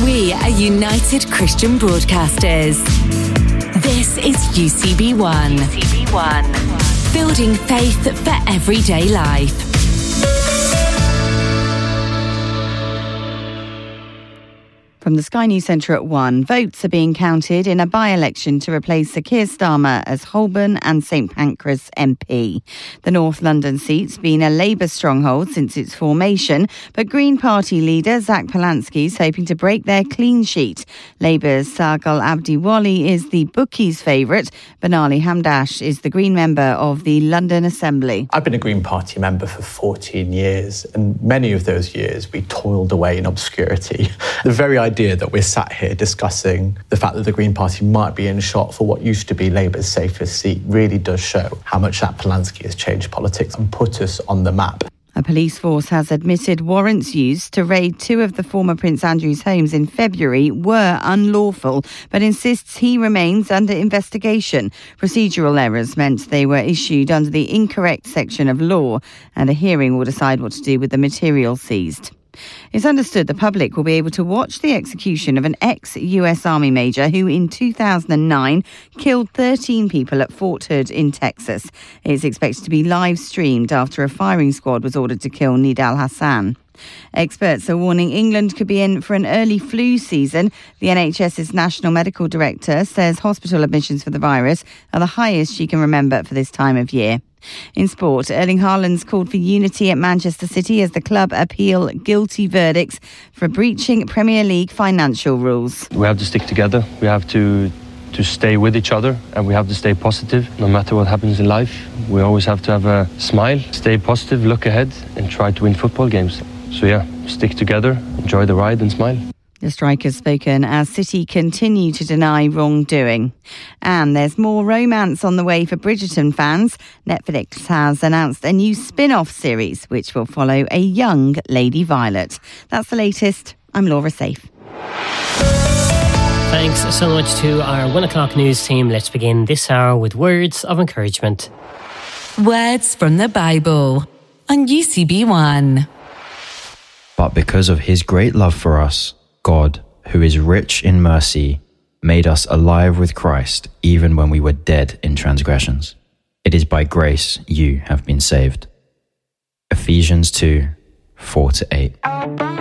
We are United Christian Broadcasters. This is UCB1. UCB1. Building faith for everyday life. From the Sky News Centre at 1, votes are being counted in a by-election to replace Sir Keir Starmer as Holborn and St Pancras MP. The North London seat's been a Labour stronghold since its formation, but Green Party leader Zach Polanski is hoping to break their clean sheet. Labour's Sagal Abdiwali is the bookies' favourite. Banali Hamdash is the Green member of the London Assembly. I've been a Green Party member for 14 years, and many of those years we toiled away in obscurity. The very idea that we're sat here discussing the fact that the Green Party might be in shot for what used to be Labour's safest seat really does show how much that Polanski has changed politics and put us on the map. A police force has admitted warrants used to raid two of the former Prince Andrew's homes in February were unlawful, but insists he remains under investigation. Procedural errors meant they were issued under the incorrect section of law, and a hearing will decide what to do with the material seized. It's understood the public will be able to watch the execution of an ex-US Army major who in 2009 killed 13 people at Fort Hood in Texas. It's expected to be live streamed after a firing squad was ordered to kill Nidal Hassan. Experts are warning England could be in for an early flu season. The NHS's National Medical Director says hospital admissions for the virus are the highest she can remember for this time of year. In sport, Erling Haaland's called for unity at Manchester City as the club appeal guilty verdicts for breaching Premier League financial rules. We have to stick together. We have to stay with each other, and we have to stay positive no matter what happens in life. We always have to have a smile, stay positive, look ahead and try to win football games. So stick together, enjoy the ride and smile. The striker's spoken as City continue to deny wrongdoing. And there's more romance on the way for Bridgerton fans. Netflix has announced a new spin-off series which will follow a young Lady Violet. That's the latest. I'm Laura Safe. Thanks so much to our 1 o'clock news team. Let's begin this hour with words of encouragement. Words from the Bible on UCB1. But because of his great love for us, God, who is rich in mercy, made us alive with Christ even when we were dead in transgressions. It is by grace you have been saved. Ephesians 2, 4-8.